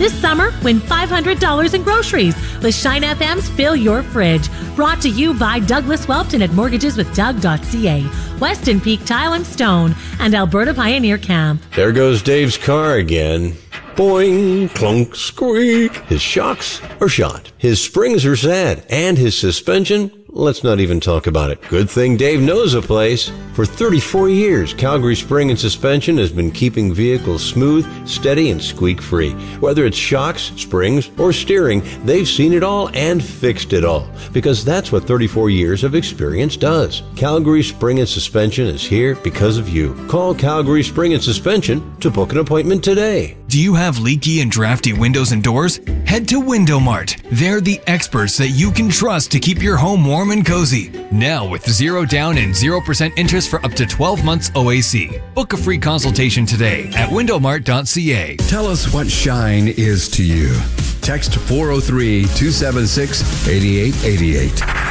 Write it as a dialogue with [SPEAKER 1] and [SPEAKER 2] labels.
[SPEAKER 1] This summer, win $500 in groceries with Shine FM's Fill Your Fridge. Brought to you by Douglas Welpton at mortgageswithdug.ca, Weston Peak Tile and Stone, and Alberta Pioneer Camp.
[SPEAKER 2] There goes Dave's car again. Boing, clunk, squeak. His shocks are shot. His springs are sad. And his suspension, let's not even talk about it. Good thing Dave knows a place. For 34 years, Calgary Spring and Suspension has been keeping vehicles smooth, steady, and squeak-free. Whether it's shocks, springs, or steering, they've seen it all and fixed it all. Because that's what 34 years of experience does. Calgary Spring and Suspension is here because of you. Call Calgary Spring and Suspension to book an appointment today.
[SPEAKER 3] Do you have leaky and drafty windows and doors? Head to Window Mart. They're the experts that you can trust to keep your home warm and cozy. Now with 0 down and 0% interest for up to 12 months OAC. Book a free consultation today at windowmart.ca.
[SPEAKER 4] Tell us what Shine is to you. Text 403-276-8888.